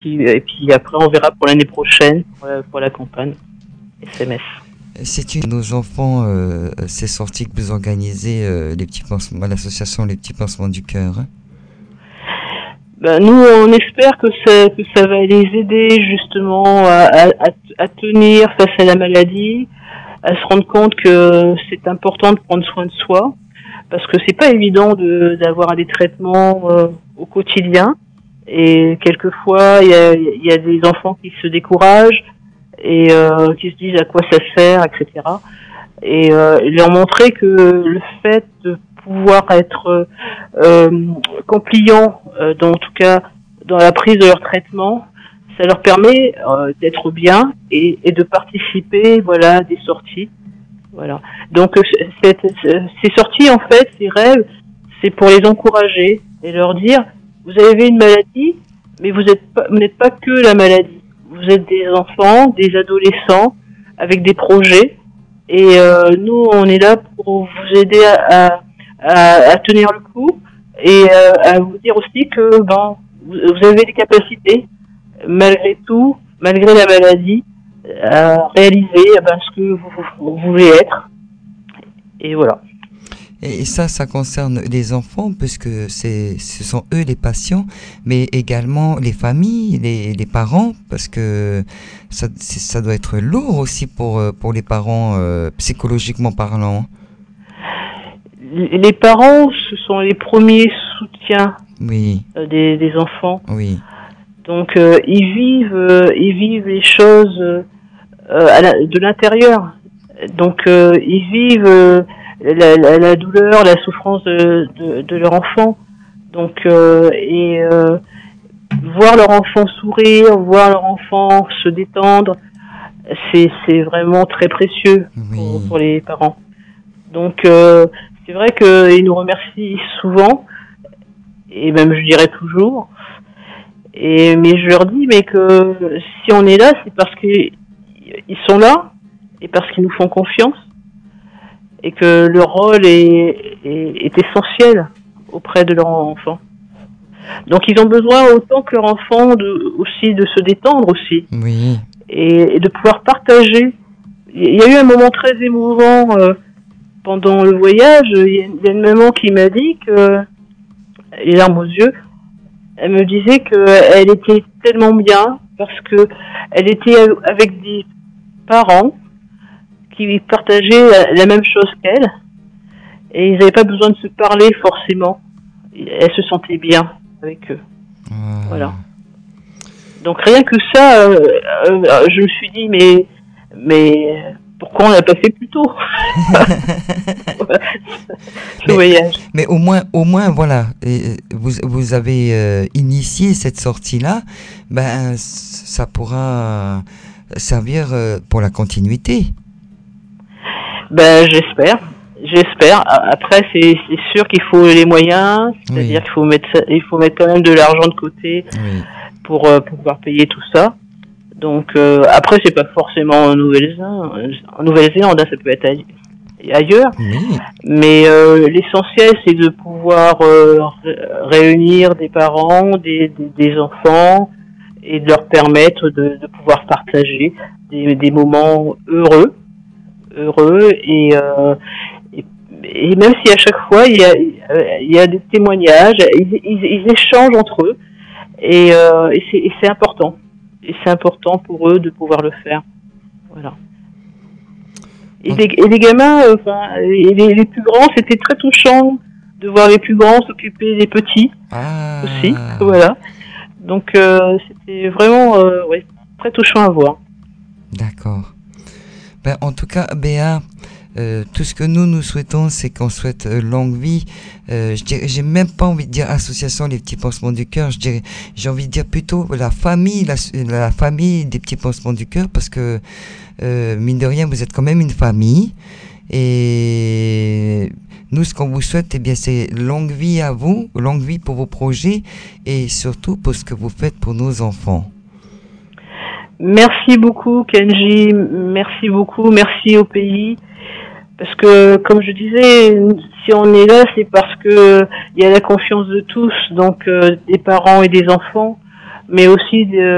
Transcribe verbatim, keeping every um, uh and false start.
Puis, et puis après, on verra pour l'année prochaine, pour la, pour la campagne S M S. C'est une de nos enfants, euh, ces sorties que vous organisez, euh, les petits pansements, l'association Les Petits Pansements du Cœur. Hein. Ben, nous, on espère que ça, que ça va les aider justement à, à, à tenir face à la maladie, à se rendre compte que c'est important de prendre soin de soi, parce que c'est pas évident de, d'avoir des traitements euh, au quotidien. Et quelquefois, il y a, il y a des enfants qui se découragent et euh, qui se disent à quoi ça sert, et cetera. Et euh, leur montrer que le fait de pouvoir être euh, compliant, euh, dans en tout cas dans la prise de leur traitement, ça leur permet euh, d'être bien et, et de participer, voilà, à des sorties. Voilà. Donc cette, ces sorties, en fait, ces rêves, c'est pour les encourager et leur dire: vous avez une maladie, mais vous êtes pas, vous n'êtes pas que la maladie. Vous êtes des enfants, des adolescents avec des projets. Et euh, nous, on est là pour vous aider à, à, à tenir le coup et euh, à vous dire aussi que ben vous, vous avez des capacités, malgré tout, malgré la maladie, à réaliser ben, ce que vous, vous, vous voulez être. Et voilà. Et ça, ça concerne les enfants, puisque c'est, ce sont eux les patients, mais également les familles, les, les parents, parce que ça, ça doit être lourd aussi pour, pour les parents, euh, psychologiquement parlant. Les parents, ce sont les premiers soutiens oui. des, des enfants. Oui. Donc, euh, ils vivent, euh, ils vivent les choses euh, à la, de l'intérieur. Donc, euh, ils vivent euh, la, la, la douleur, la souffrance de, de, de leur enfant. Donc, euh, et euh, voir leur enfant sourire, voir leur enfant se détendre, c'est, c'est vraiment très précieux oui. pour, pour les parents. Donc, euh, c'est vrai qu'ils nous remercient souvent, et même je dirais toujours. Et mais je leur dis mais que si on est là, c'est parce qu'ils sont là et parce qu'ils nous font confiance et que leur rôle est, est, est essentiel auprès de leur enfant. Donc ils ont besoin autant que leur enfant de, aussi de se détendre aussi oui. et, et de pouvoir partager. Il y a eu un moment très émouvant euh, pendant le voyage. Il y, a, il y a une maman qui m'a dit que les larmes aux yeux. Elle me disait qu'elle était tellement bien parce que elle était avec des parents qui partageaient la même chose qu'elle et ils n'avaient pas besoin de se parler forcément. Elle se sentait bien avec eux. Ah. Voilà. Donc rien que ça, euh, euh, je me suis dit mais mais pourquoi on l'a pas fait plus tôt? Ce mais, voyage. Mais au moins, au moins, voilà, vous, vous avez euh, initié cette sortie-là, ben, ça pourra servir euh, pour la continuité. Ben, j'espère. J'espère. Après, c'est, c'est sûr qu'il faut les moyens, c'est-à-dire oui. qu'il faut mettre, il faut mettre quand même de l'argent de côté oui. pour, euh, pour pouvoir payer tout ça. Donc euh, après c'est pas forcément en Nouvelle-Zélande, en Nouvelle-Zélande ça peut être ailleurs, oui. mais euh, l'essentiel c'est de pouvoir euh, réunir des parents, des, des, des enfants et de leur permettre de, de pouvoir partager des, des moments heureux, heureux et, euh, et, et même si à chaque fois il y a, il y a des témoignages, ils, ils, ils échangent entre eux et, euh, et, c'est, et c'est important. Et c'est important pour eux de pouvoir le faire. Voilà. Et, les, et les gamins, euh, enfin, et les, les plus grands, c'était très touchant de voir les plus grands s'occuper des petits ah. aussi. Voilà. Donc euh, c'était vraiment euh, ouais, très touchant à voir. D'accord. Ben, en tout cas, Béa, Euh, tout ce que nous nous souhaitons, c'est qu'on souhaite euh, longue vie. Euh, je dirais, j'ai même pas envie de dire association les petits pansements du cœur. Je dirais, j'ai envie de dire plutôt la famille, la, la famille des petits pansements du cœur, parce que euh, mine de rien, vous êtes quand même une famille. Et nous, ce qu'on vous souhaite, eh bien, c'est longue vie à vous, longue vie pour vos projets, et surtout pour ce que vous faites pour nos enfants. Merci beaucoup, Kenji. Merci beaucoup. Merci au pays. Parce que, comme je disais, si on est là, c'est parce que il y a la confiance de tous, donc euh, des parents et des enfants, mais aussi de,